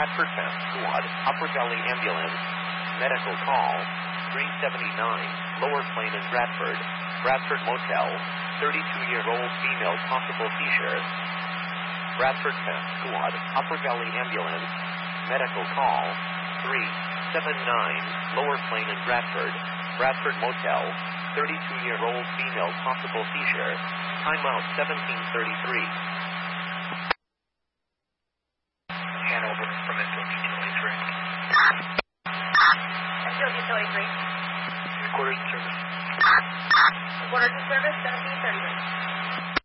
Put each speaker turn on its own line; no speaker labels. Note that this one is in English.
Bradford Fence Squad, Upper Gully Ambulance, medical call, 379, Lower Plain in Bradford, Bradford Motel, 32-year-old female possible seizure. Bradford Fence Squad, Upper Gully Ambulance, medical call, 379, Lower Plain in Bradford, Bradford Motel, 32-year-old female possible seizure. Timeout 1733.
Hanover from Enfield Utility 3.
Enfield Utility 3.
Quarters in service.
Quarters in service, 1733.